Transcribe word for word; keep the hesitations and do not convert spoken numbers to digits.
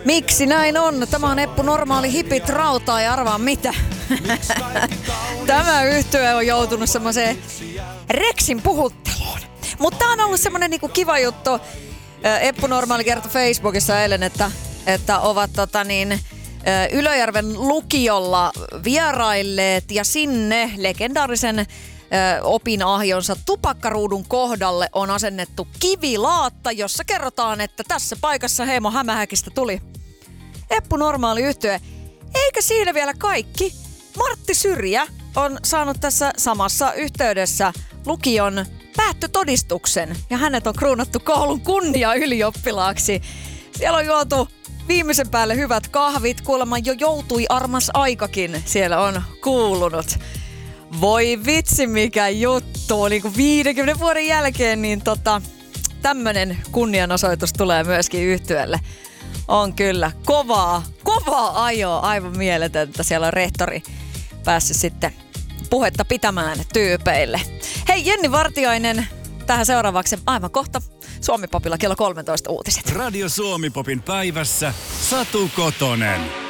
Miksi näin on? Tämä on Eppu Normaali, hipit rautaa ja arvaa mitä. Tämä yhtye on joutunut semmoiseen Rexin puhutteluun. Mutta tää on ollut semmonen niinku kiva juttu. Eppu Normaali kertoi Facebookissa eilen, että, että ovat tota niin, Ylöjärven lukiolla vierailleet ja sinne legendaarisen opinahjonsa tupakkaruudun kohdalle on asennettu kivilaatta, jossa kerrotaan, että tässä paikassa Heimo Hämähäkistä tuli Eppu Normaali yhtye. Eikä siinä vielä kaikki. Martti Syrjä on saanut tässä samassa yhteydessä lukion päättötodistuksen ja hänet on kruunattu koulun kunnia ylioppilaaksi. Siellä on juotu viimeisen päälle hyvät kahvit, kuulemma jo joutui armas aikakin siellä on kuulunut. Voi vitsi mikä juttu, niin kuin viidenkymmenen vuoden jälkeen niin tota, tämmönen kunnianosoitus tulee myöskin yhtyeelle. On kyllä kovaa, kovaa ajoa, aivan mieletöntä. Siellä on rehtori päässyt sitten puhetta pitämään tyypeille. Hei, Jenni Vartiainen tähän seuraavaksi aivan kohta Suomi Popilla kello kolmetoista uutiset. Radio Suomi Popin päivässä Satu Kotonen.